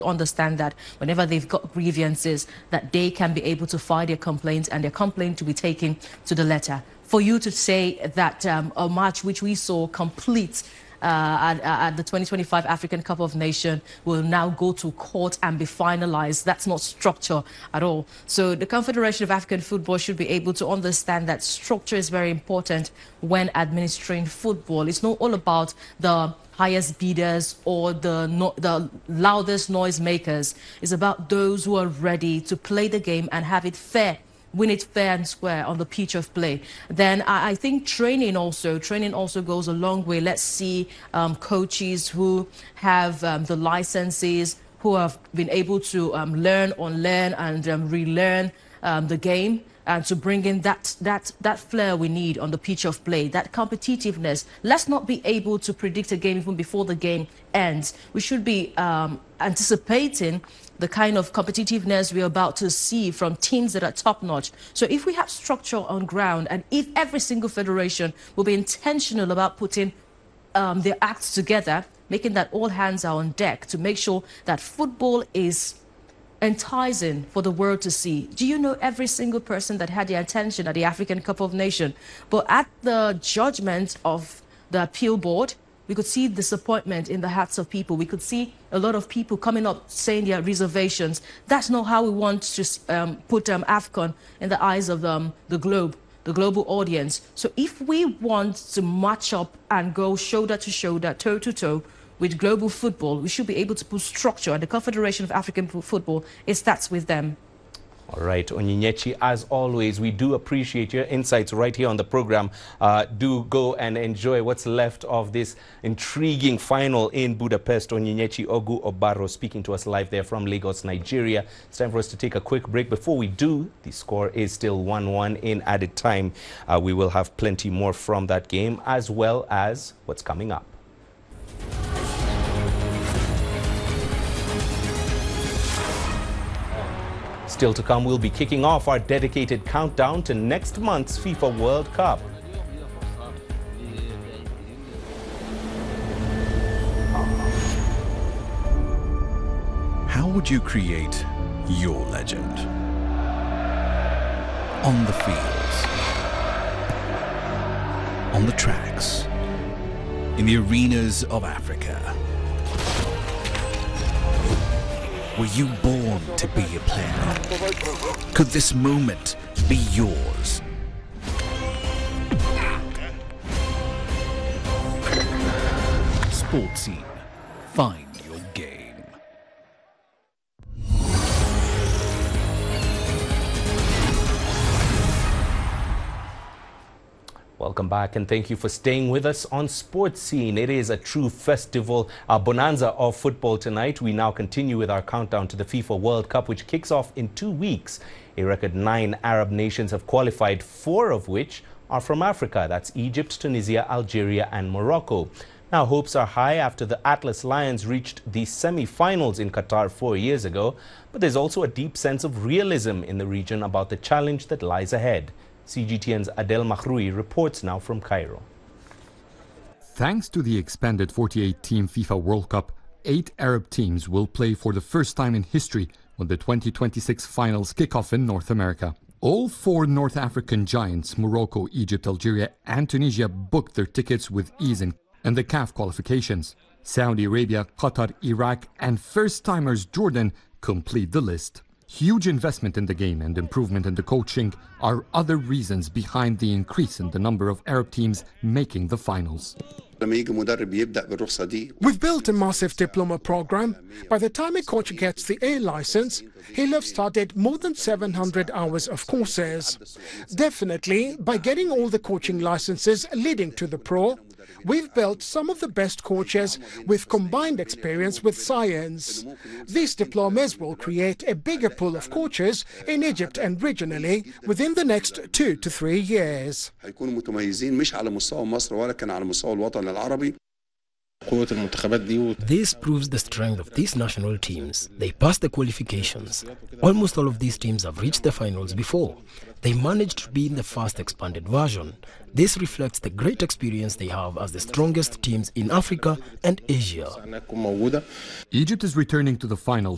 understand that whenever they've got grievances, that they can be able to file their complaints and their complaint to be taken to the letter. For you to say that a match which we saw complete at the 2025 African Cup of Nations will now go to court and be finalized. That's not structure at all. So the Confederation of African Football should be able to understand that structure is very important when administering football. It's not all about the highest bidders or the loudest noise makers. It's about those who are ready to play the game and have it fair, win it fair and square on the pitch of play. Then I think training also goes a long way. Let's see coaches who have the licenses, who have been able to learn, unlearn, and relearn the game, and to bring in that flair we need on the pitch of play, that competitiveness. Let's not be able to predict a game even before the game ends. We should be anticipating the kind of competitiveness we're about to see from teams that are top-notch. So if we have structure on ground, and if every single federation will be intentional about putting their acts together, making that all hands are on deck to make sure that football is enticing for the world to see. Do you know every single person that had their attention at the African Cup of Nations? But at the judgment of the appeal board, we could see disappointment in the hearts of people. We could see a lot of people coming up saying their reservations. That's not how we want to put AFCON in the eyes of the global audience. So if we want to match up and go shoulder to shoulder, toe to toe with global football, we should be able to put structure. And the Confederation of African Football, it starts with them. All right, Onyinyechi, as always, we do appreciate your insights right here on the program. Do go and enjoy what's left of this intriguing final in Budapest. Onyinyechi Ogu Obaro speaking to us live there from Lagos, Nigeria. It's time for us to take a quick break. Before we do, the score is still 1-1 in added time. We will have plenty more from that game, as well as what's coming up. Still to come, we'll be kicking off our dedicated countdown to next month's FIFA World Cup. How would you create your legend? On the fields, on the tracks, in the arenas of Africa. Were you born to be a player? Could this moment be yours? Sports Scene. Find your game. Welcome back, and thank you for staying with us on Sports Scene. It is a true festival, a bonanza of football tonight. We now continue with our countdown to the FIFA World Cup, which kicks off in 2 weeks. A record 9 Arab nations have qualified, 4 of which are from Africa. That's Egypt, Tunisia, Algeria, and Morocco. Now, hopes are high after the Atlas Lions reached the semi-finals in Qatar 4 years ago. But there's also a deep sense of realism in the region about the challenge that lies ahead. CGTN's Adel Mahroui reports now from Cairo. Thanks to the expanded 48-team FIFA World Cup, 8 Arab teams will play for the first time in history when the 2026 finals kick off in North America. All 4 North African giants, Morocco, Egypt, Algeria and Tunisia, booked their tickets with ease in the CAF qualifications. Saudi Arabia, Qatar, Iraq and first-timers Jordan complete the list. Huge investment in the game and improvement in the coaching are other reasons behind the increase in the number of Arab teams making the finals. We've built a massive diploma program. By the time a coach gets the A license, he'll have started more than 700 hours of courses. Definitely, by getting all the coaching licenses leading to the pro, we've built some of the best coaches with combined experience with science. These diplomas will create a bigger pool of coaches in Egypt and regionally within the next 2 to 3 years. This proves the strength of these national teams. They passed the qualifications. Almost all of these teams have reached the finals before. They managed to be in the first expanded version. This reflects the great experience they have as the strongest teams in Africa and Asia. Egypt is returning to the finals